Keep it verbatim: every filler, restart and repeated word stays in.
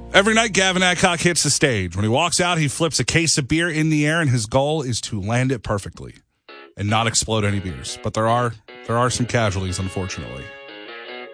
Every night, Gavin Adcock hits the stage. When he walks out, he flips a case of beer in the air, and his goal is to land it perfectly and not explode any beers. But there are there are some casualties, unfortunately.